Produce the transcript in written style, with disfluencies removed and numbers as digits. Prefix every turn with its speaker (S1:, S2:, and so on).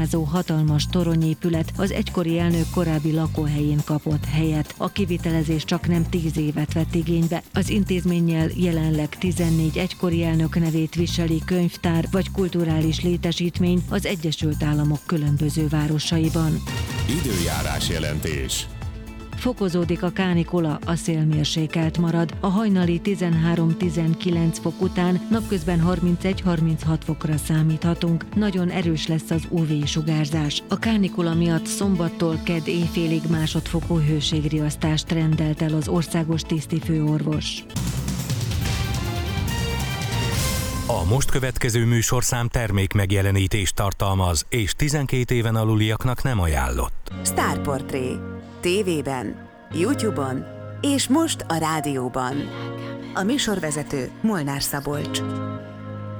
S1: megrázó hatalmas toronyépület az egykori elnök korábbi lakóhelyén kapott helyet. A kivitelezés csak nem 10 évet vett igénybe. Az intézménnyel jelenleg 14 egykori elnök nevét viseli könyvtár vagy kulturális létesítmény az Egyesült Államok különböző városaiban.
S2: Időjárás jelentés.
S1: Fokozódik a kánikula, a szél marad. A hajnali 13-19 fok után napközben 31-36 fokra számíthatunk. Nagyon erős lesz az UV-sugárzás. A kánikula miatt szombattól kedd éjfélig másodfokú hőségriasztást rendelt el az országos tisztifőorvos.
S3: A most következő műsorszám termék megjelenítést tartalmaz, és 12 éven aluliaknak nem ajánlott.
S4: Sztárportré. TV-ben, YouTube-on és most a rádióban. A műsorvezető Molnár Szabolcs.